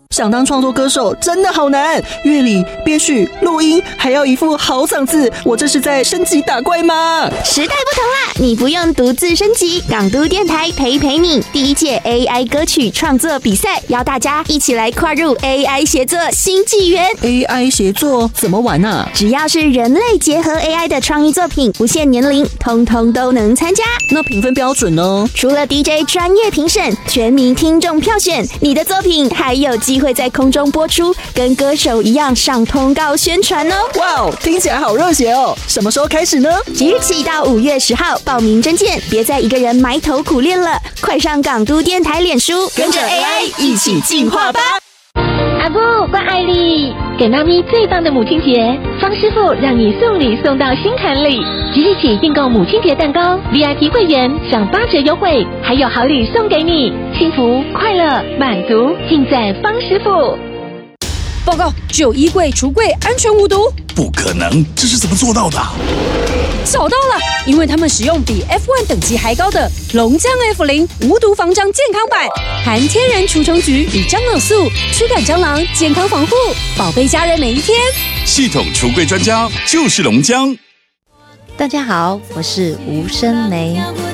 想当创作歌手真的好难，乐理、编曲、录音，还要一副好嗓子，我这是在升级打怪吗？ 时代不同啦，你不用独自升级，港都电台陪你。第一届 AI 歌曲创作比赛，邀大家一起来跨入 AI 协作新纪元。 AI 协作怎么玩啊？ 只要是人类结合 AI 的创意作品，不限年龄，通通都能参加。 那评分标准呢？ 除了 DJ 专业评审，全民听众票选，你的作品还有机会在空中播出，跟歌手一样上通告宣传哦。 哇哦，听起来好热血哦！什么时候开始呢？ 即日起到5月10号报名征件，别再一个人埋头苦练了，快上港都电台脸书， 跟着 AI 一起进化吧！ 阿布，关爱你，给妈咪最棒的母亲节，方师傅让你送礼送到心坎里。即日起订购母亲节蛋糕 ，VIP 会员享8折优惠，还有好礼送给你，幸福、快乐、满足尽在方师傅。 报告，只有衣柜、橱柜安全无毒。 不可能，这是怎么做到的？ 找到了，因为他们使用比 F1 等级还高的龙江 F0 无毒防蟑健康版，含天然除虫菊与蟑螂素，驱赶蟑螂，健康防护，宝贝家人每一天。 系统橱柜专家就是龙江。 大家好，我是吴声梅。